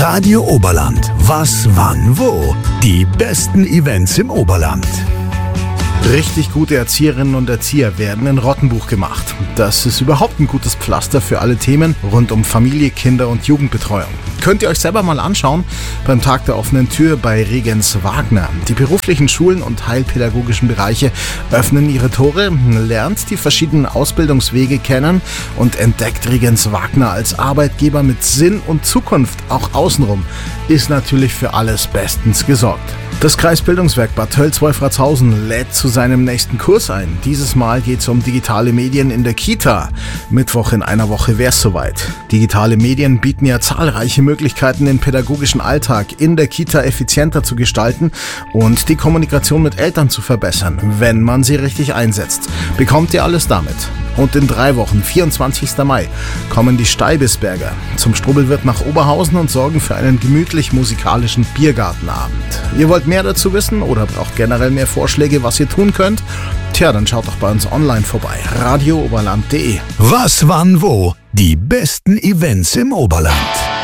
Radio Oberland. Was, wann, wo? Die besten Events im Oberland. Richtig gute Erzieherinnen und Erzieher werden in Rottenbuch gemacht. Das ist überhaupt ein gutes Pflaster für alle Themen rund um Familie, Kinder und Jugendbetreuung. Könnt ihr euch selber mal anschauen beim Tag der offenen Tür bei Regens Wagner. Die beruflichen Schulen und heilpädagogischen Bereiche öffnen ihre Tore, lernt die verschiedenen Ausbildungswege kennen und entdeckt Regens Wagner als Arbeitgeber mit Sinn und Zukunft. Auch außenrum ist natürlich für alles bestens gesorgt. Das Kreisbildungswerk Bad Tölz-Wolfratshausen lädt zu seinem nächsten Kurs ein. Dieses Mal geht es um digitale Medien in der Kita. Mittwoch in einer Woche wär's soweit. Digitale Medien bieten ja zahlreiche Möglichkeiten, den pädagogischen Alltag in der Kita effizienter zu gestalten und die Kommunikation mit Eltern zu verbessern, wenn man sie richtig einsetzt. Bekommt ihr alles damit? Und in 3 Wochen, 24. Mai, kommen die Steibisberger zum Strubbelwirt nach Oberhausen und sorgen für einen gemütlich-musikalischen Biergartenabend. Ihr wollt mehr dazu wissen oder braucht generell mehr Vorschläge, was ihr tun könnt? Tja, dann schaut doch bei uns online vorbei. radiooberland.de. Was, wann, wo? Die besten Events im Oberland.